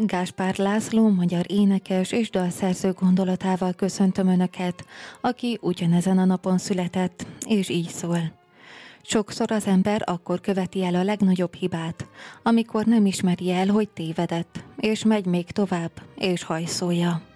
Gáspár László, magyar énekes és dalszerző gondolatával köszöntöm Önöket, aki ugyanezen a napon született, és így szól. Sokszor az ember akkor követi el a legnagyobb hibát, amikor nem ismeri el, hogy tévedett, és megy még tovább, és hajszolja.